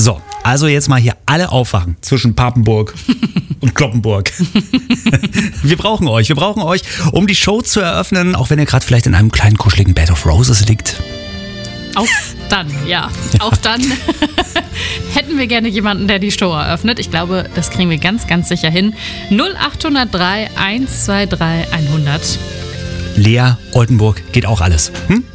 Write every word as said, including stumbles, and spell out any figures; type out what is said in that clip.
So, also jetzt mal hier alle aufwachen zwischen Papenburg und Cloppenburg. Wir brauchen euch, wir brauchen euch, um die Show zu eröffnen, auch wenn ihr gerade vielleicht in einem kleinen kuscheligen Bed of Roses liegt. Auch dann, ja. ja. Auch dann hätten wir gerne jemanden, der die Show eröffnet. Ich glaube, das kriegen wir ganz, ganz sicher hin. null acht null drei, eins zwei drei, hundert. Lea, Oldenburg, geht auch alles. Hm?